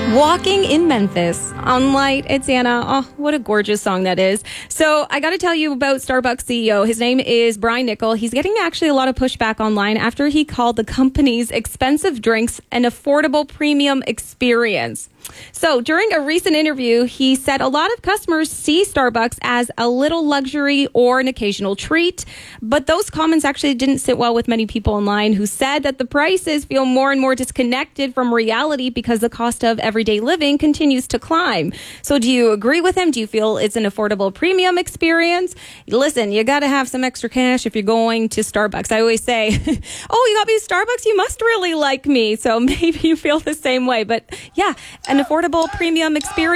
Walking in Memphis on Light. It's Anna. Oh, what a gorgeous song that is. So I got to tell you about Starbucks CEO. His name is Brian Niccol. He's getting actually a lot of pushback online after he called the company's expensive drinks an affordable premium experience. So during a recent interview, he said a lot of customers see Starbucks as a little luxury or an occasional treat. But those comments actually didn't sit well with many people online who said that the prices feel more and more disconnected from reality because the cost of everyday living continues to climb. So do you agree with him? Do you feel it's an affordable premium experience? Listen, you got to have some extra cash if you're going to Starbucks. I always say, oh, you got me Starbucks? You must really like me. So maybe you feel the same way. But yeah, an affordable premium experience.